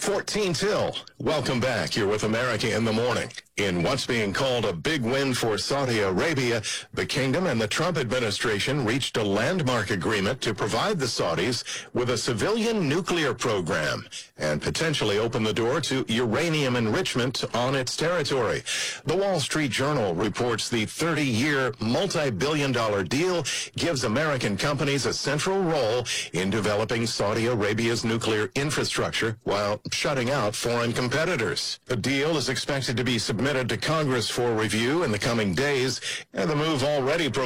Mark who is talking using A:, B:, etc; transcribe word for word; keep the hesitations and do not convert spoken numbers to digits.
A: fourteen till. Welcome back. You're with America in the Morning. In what's being called a big win for Saudi Arabia, the kingdom and the Trump administration reached a landmark agreement to provide the Saudis with a civilian nuclear program and potentially open the door to uranium enrichment on its territory. The Wall Street Journal reports the thirty-year, multi-billion dollar deal gives American companies a central role in developing Saudi Arabia's nuclear infrastructure while shutting out foreign competitors. The deal is expected to be submitted to Congress for review in the coming days, and the move already